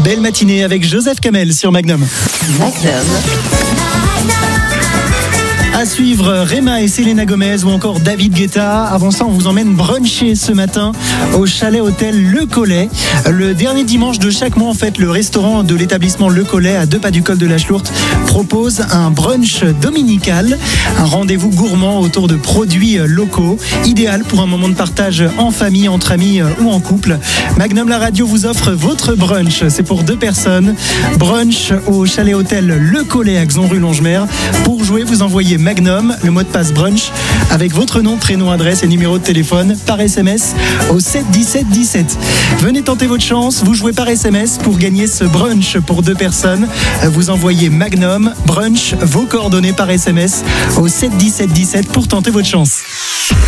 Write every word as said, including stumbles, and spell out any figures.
Belle matinée avec Joseph Kamel sur Magnum. Magnum. À suivre, Rema et Selena Gomez ou encore David Guetta. Avant ça, on vous emmène bruncher ce matin au chalet hôtel Le Collet. Le dernier dimanche de chaque mois, en fait, le restaurant de l'établissement Le Collet à deux pas du col de la Chlourte propose un brunch dominical, un rendez-vous gourmand autour de produits locaux, idéal pour un moment de partage en famille, entre amis ou en couple. Magnum la radio vous offre votre brunch. C'est pour deux personnes. Brunch au chalet hôtel Le Collet à Xon rue Longemer. Pour jouer, vous envoyez Magnum, le mot de passe brunch, avec votre nom, prénom, adresse et numéro de téléphone par S M S au sept dix-sept dix-sept. Venez tenter votre chance, vous jouez par S M S pour gagner ce brunch pour deux personnes. Vous envoyez Magnum, brunch, vos coordonnées par S M S au sept dix-sept dix-sept pour tenter votre chance.